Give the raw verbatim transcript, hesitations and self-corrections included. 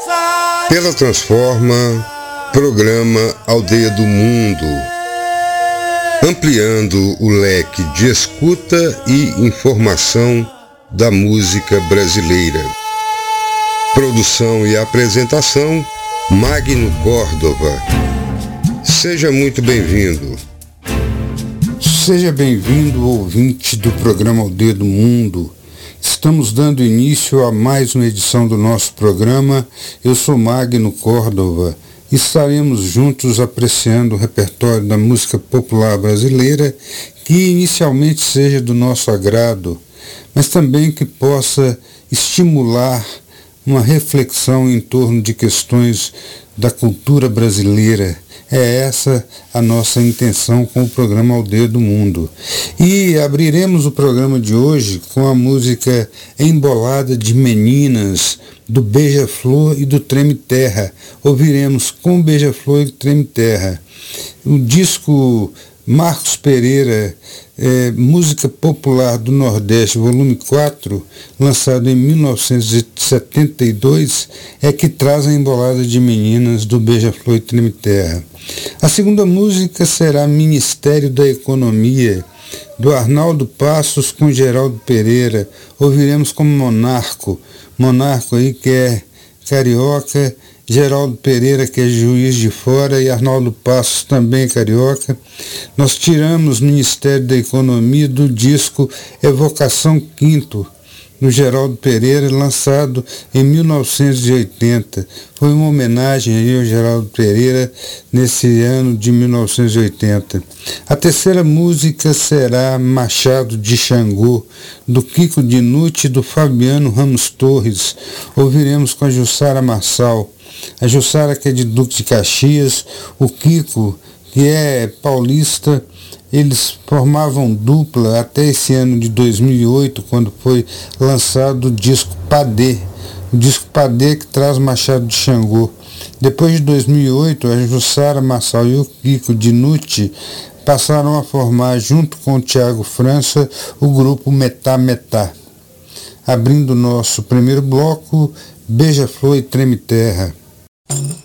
Pela Transforma, programa Aldeia do Mundo, ampliando o leque de escuta e informação da música brasileira. Produção e apresentação, Magno Córdova. Seja muito bem-vindo. Seja bem-vindo, ouvinte do programa Aldeia do Mundo. Estamos dando início a mais uma edição do nosso programa. Eu sou Magno Córdova. Estaremos juntos apreciando o repertório da música popular brasileira, que inicialmente seja do nosso agrado, mas também que possa estimular uma reflexão em torno de questões da cultura brasileira. É essa a nossa intenção com o programa Aldeia do Mundo. E abriremos o programa de hoje com a música Embolada de Meninas, do Beija-Flor e do Treme Terra. Ouviremos com Beija-Flor e Treme Terra. O disco Marcos Pereira, é, Música Popular do Nordeste, volume quatro, lançado em mil novecentos e setenta e dois, é que traz a Embolada de Meninas, do Beija-Flor e Treme Terra. A segunda música será Ministério da Economia, do Arnaldo Passos com Geraldo Pereira. Ouviremos como Monarco, Monarco aí que é carioca, Geraldo Pereira, que é Juiz de Fora, e Arnaldo Passos, também carioca. Nós tiramos Ministério da Economia do disco Evocação Quinto, do Geraldo Pereira, lançado em mil novecentos e oitenta. Foi uma homenagem aí ao Geraldo Pereira nesse ano de mil novecentos e oitenta. A terceira música será Machado de Xangô, do Kiko Dinucci e do Fabiano Ramos Torres. Ouviremos com a Jussara Marçal. A Jussara, que é de Duque de Caxias, o Kiko, que é paulista. Eles formavam dupla até esse ano de dois mil e oito, quando foi lançado o disco Padê, o disco Padê que traz Machado de Xangô. Depois de dois mil e oito, a Jussara Marçal e o Kiko Dinucci passaram a formar, junto com o Thiago França, o grupo Metá Metá. Abrindo o nosso primeiro bloco, Beija-Flor e Treme Terra.